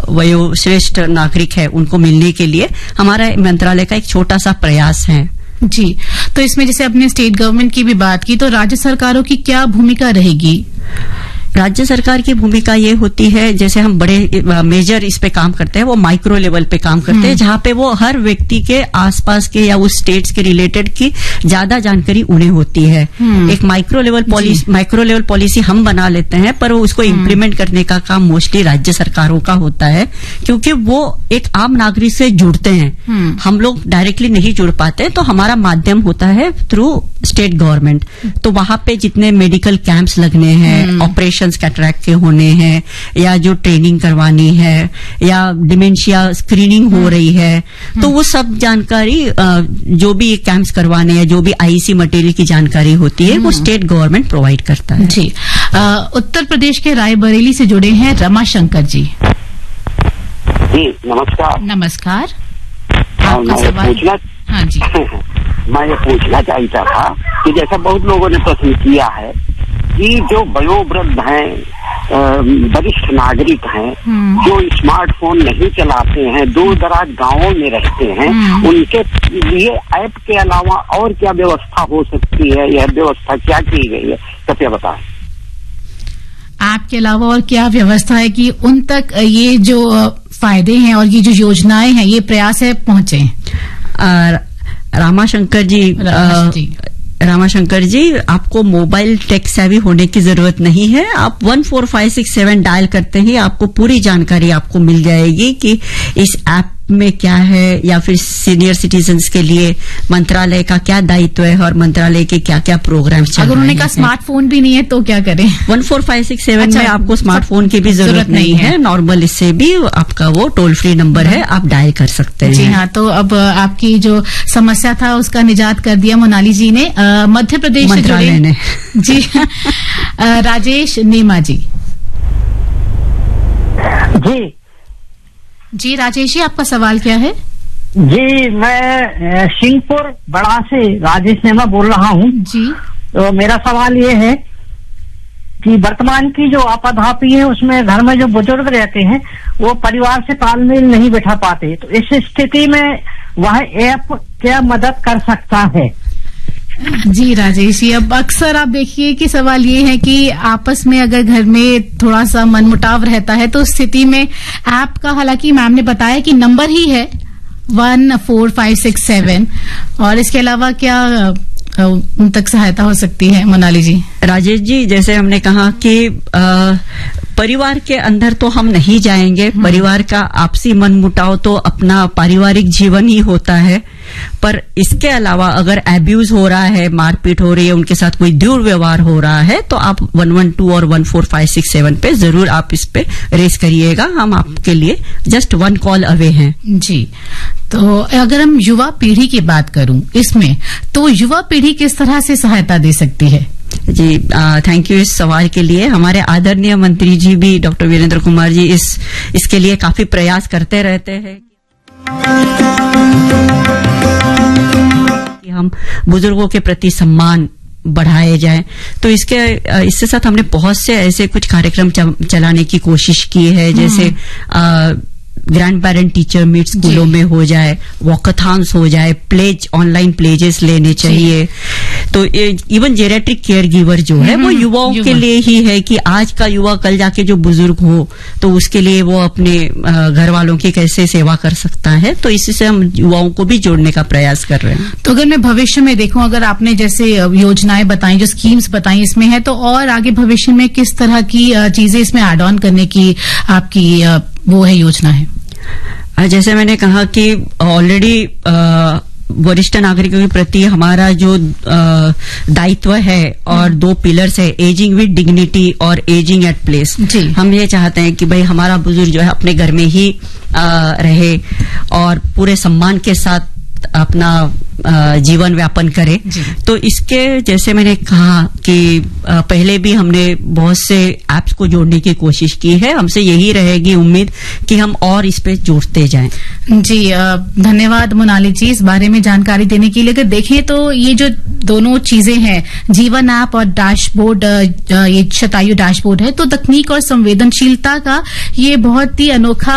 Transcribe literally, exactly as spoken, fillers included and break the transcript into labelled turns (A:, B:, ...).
A: वयोश्रेष्ठ नागरिक है उनको मिलने के लिए हमारा मंत्रालय का एक छोटा सा प्रयास है।
B: जी, तो इसमें जैसे अपने स्टेट गवर्नमेंट की भी बात की, तो राज्य सरकारों की क्या भूमिका रहेगी?
A: राज्य सरकार की भूमिका ये होती है, जैसे हम बड़े मेजर इस पे काम करते हैं, वो माइक्रो लेवल पे काम करते हैं, जहां पे वो हर व्यक्ति के आसपास के या उस स्टेट्स के रिलेटेड की ज्यादा जानकारी उन्हें होती है। एक micro level policy micro level policy हम बना लेते हैं, पर वो उसको इम्प्लीमेंट करने का काम मोस्टली राज्य सरकारों का होता है, क्योंकि वो एक आम नागरिक से जुड़ते हैं। हम लोग डायरेक्टली नहीं जुड़ पाते, तो हमारा माध्यम होता है थ्रू स्टेट गवर्नमेंट। तो वहां पे जितने मेडिकल कैंप्स लगने हैं, ऑपरेशन कैटरैक्ट के होने हैं, या जो ट्रेनिंग करवानी है, या डिमेंशिया स्क्रीनिंग हो रही है, तो वो सब जानकारी जो भी कैंप्स करवाने हैं, जो भी आईसी मटेरियल की जानकारी होती है, वो स्टेट गवर्नमेंट प्रोवाइड करता है।
B: जी, आ, उत्तर प्रदेश के रायबरेली से जुड़े हैं रमाशंकर जी।
C: जी नमस्कार।
B: नमस्कार,
C: आपका सवाल? पूछना
B: हाँ जी
C: मैं ये पूछना चाहता था कि जैसा बहुत लोगों ने प्रश्न किया है कि जो वयोवृद्ध हैं, वरिष्ठ नागरिक हैं, जो स्मार्टफोन नहीं चलाते हैं, दूर दराज गांवों में रहते हैं, उनके लिए ऐप के अलावा और क्या व्यवस्था हो सकती है? यह व्यवस्था क्या की गई है, कृपया बताएं।
B: ऐप के अलावा और क्या व्यवस्था है कि उन तक ये जो फायदे हैं और ये जो योजनाएं हैं, ये प्रयास है पहुंचे?
A: रामाशंकर जी,
B: जी
A: रामाशंकर जी, आपको मोबाइल टेक सेवी होने की जरूरत नहीं है। आप one four five six seven dial करते ही आपको पूरी जानकारी आपको मिल जाएगी कि इस ऐप में क्या है, या फिर सीनियर सिटीजन्स के लिए मंत्रालय का क्या दायित्व है और मंत्रालय के क्या क्या प्रोग्राम्स चल रहे हैं।
B: अगर उन्होंने कहा स्मार्टफोन भी नहीं है तो क्या करें?
A: One four five six seven में आपको स्मार्टफोन की भी जरूरत नहीं है, नॉर्मल इससे भी आपका वो टोल फ्री नंबर है, आप डायल कर सकते हैं।
B: जी हाँ, तो अब आपकी जो समस्या था उसका निजात कर दिया मोनाली जी ने, मध्य प्रदेश
A: मंत्रालय ने।
B: जी राजेश नेमा जी।
D: जी
B: जी राजेश जी, आपका सवाल क्या है?
D: जी, मैं सिंहपुर बड़ा से राजेश नेमा बोल रहा हूँ।
B: जी,
D: तो मेरा सवाल ये है कि वर्तमान की जो आपाधापी है उसमें घर में जो बुजुर्ग रहते हैं वो परिवार से तालमेल नहीं बैठा पाते, तो इस स्थिति में वह ऐप क्या मदद कर सकता है?
B: जी राजेश जी, अब अक्सर आप देखिए कि सवाल ये है कि आपस में अगर घर में थोड़ा सा मनमुटाव रहता है तो उस स्थिति में ऐप का, हालांकि मैम ने बताया कि नंबर ही है one four five six seven, और इसके अलावा क्या उन तक सहायता हो सकती है? मोनाली जी।
A: राजेश जी, जैसे हमने कहा कि आ, परिवार के अंदर तो हम नहीं जाएंगे, परिवार का आपसी मनमुटाव तो अपना पारिवारिक जीवन ही होता है, पर इसके अलावा अगर एब्यूज हो रहा है, मारपीट हो रही है, उनके साथ कोई दुर्व्यवहार हो रहा है, तो आप वन वन टू और one four five six seven पे जरूर आप इस पे रेस करिएगा। हम आपके लिए जस्ट वन कॉल अवे हैं।
B: जी, तो अगर हम युवा पीढ़ी की बात करूं इसमें, तो युवा पीढ़ी किस तरह से सहायता दे सकती है?
A: जी, थैंक यू इस सवाल के लिए। हमारे आदरणीय मंत्री जी भी, डॉक्टर वीरेंद्र कुमार जी, इस इसके लिए काफी प्रयास करते रहते हैं कि हम बुजुर्गों के प्रति सम्मान बढ़ाए जाए। तो इसके इसके साथ हमने बहुत से ऐसे कुछ कार्यक्रम चलाने की कोशिश की है, जैसे आ, ग्रैंड पेरेंट टीचर मीट स्कूलों में हो जाए, वॉकथॉन्स हो जाए, प्लेज ऑनलाइन प्लेजेस लेने चाहिए। तो इवन जेरेट्रिक केयर गिवर जो है वो युवाओं युवा। के लिए ही है कि आज का युवा कल जाके जो बुजुर्ग हो तो उसके लिए वो अपने घर वालों की कैसे सेवा कर सकता है। तो इसी से हम युवाओं को भी जोड़ने का प्रयास कर रहे हैं।
B: तो अगर मैं भविष्य में देखूं, अगर आपने जैसे योजनाएं बताई, जो स्कीम्स बताई इसमें है, तो और आगे भविष्य में किस तरह की चीजें इसमें एड ऑन करने की आपकी वो है योजना है?
A: जैसे मैंने कहा कि ऑलरेडी वरिष्ठ नागरिकों के प्रति हमारा जो दायित्व है और दो पिलर्स है, एजिंग विद डिग्निटी और एजिंग एट प्लेस। हम ये चाहते हैं कि भाई हमारा बुजुर्ग जो है अपने घर में ही आ, रहे और पूरे सम्मान के साथ अपना जीवन व्यापन करे। तो इसके जैसे मैंने कहा कि पहले भी हमने बहुत से ऐप्स को जोड़ने की कोशिश की है, हमसे यही रहेगी उम्मीद कि हम और इस पे जोड़ते जाएं।
B: जी, धन्यवाद मोनाली जी इस बारे में जानकारी देने के लिए। अगर देखें तो ये जो दोनों चीजें हैं, जीवन ऐप और डैशबोर्ड, ये शतायु डैशबोर्ड है, तो तकनीक और संवेदनशीलता का ये बहुत ही अनोखा